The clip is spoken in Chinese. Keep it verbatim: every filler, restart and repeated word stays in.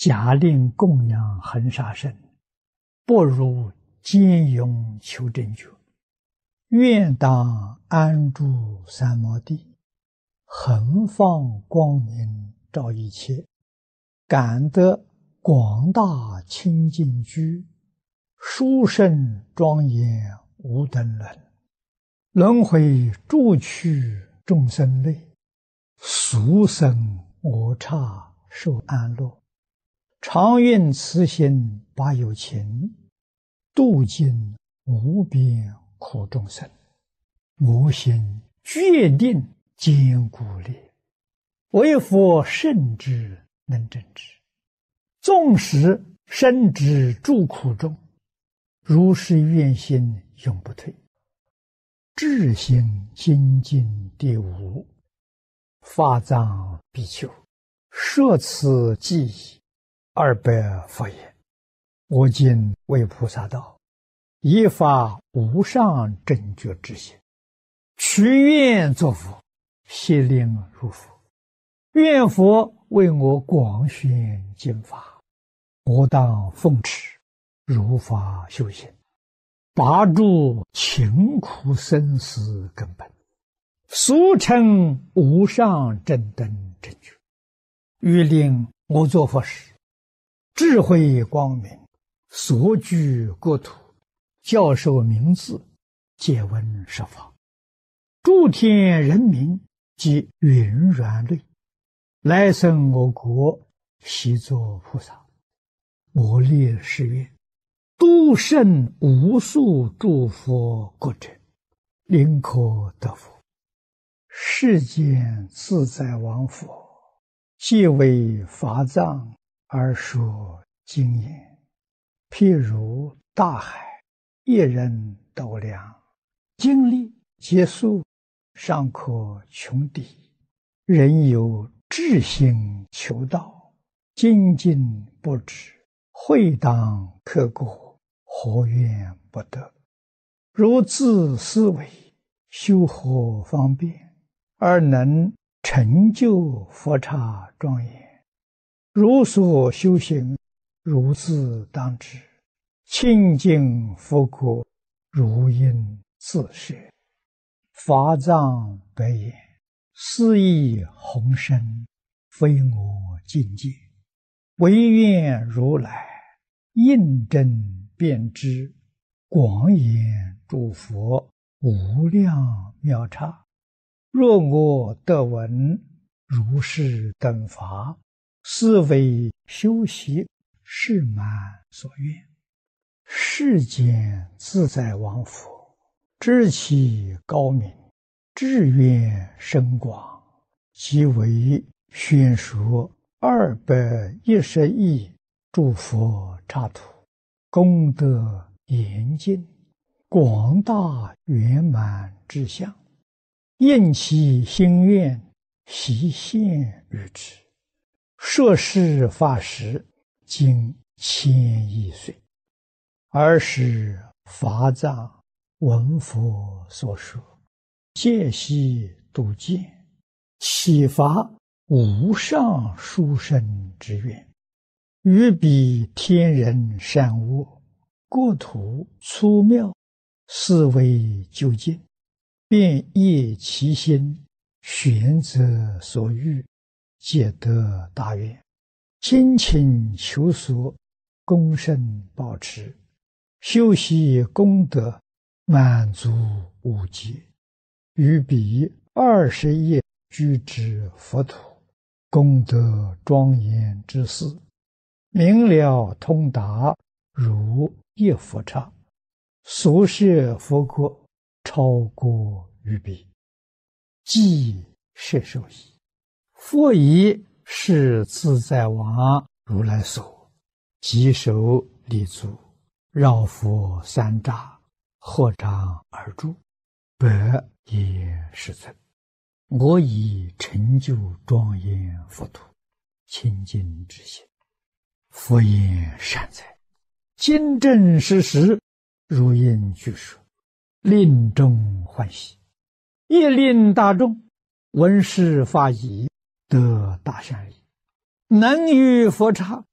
假令供养恒沙身，不如兼勇求正觉。愿当安住三摩地，恒放光明照一切，感得广大清净居，殊胜庄严无等伦。轮回诸趣众生类，俗生我刹受安乐。常愿慈心把有情，度尽无边苦众生。我心决定坚固力，为佛圣智能正之。纵使身之诸苦中，如是愿心永不退。智心精进第五，法藏比丘，摄此记忆二百佛言：我今为菩萨道，依发无上正觉之心，许愿作佛，悉令入佛。愿佛为我广宣经法，我当奉持，如法修行，拔除勤苦生死根本，俗称无上正等正觉。欲令我作佛时，智慧光明，所居国土，教授名字，借闻十方，诸天人民及云软类，来生我国，悉作菩萨。我立誓愿，度胜无数诸佛国者，临可得佛。世间自在王佛，皆为法藏而说经言，譬如大海，一人斗量，经历结束，尚可穷敌。人有志心求道，精进不止，会当刻过，何怨不得？如自思维，修何方便，而能成就佛刹庄严？如所修行，如自当知，清净佛国，如应自摄。法藏白言：斯亦宏深，非我境界，唯愿如来印证遍知，广演诸佛无量妙刹。若我得闻如是等法，斯为修习誓满所愿。世间自在王佛，知其高明，志愿深广，即为宣说二百一十亿诸佛刹土，功德严尽，广大圆满之相，应其心愿，悉现于之。摄事法时，经千亿岁，尔时法藏闻佛所说，戒悉度见，启发无上殊胜之愿，于彼天人善恶，国土粗妙，思维究竟，便业其心，选择所欲，皆得大愿，精勤求索，功胜保持，修习功德，满足无极。于彼二十亿居之佛土，功德庄严之事，明了通达，如一佛刹。所摄佛国，超过于彼，即摄受矣。佛以是自在王如来所，稽首立足，绕佛三匝，合掌而住，百也是尊。我以成就庄严佛土，清净之心。佛言善哉，今正实实，如应具说，令众欢喜，亦令大众闻是法已，得大善利，能于佛刹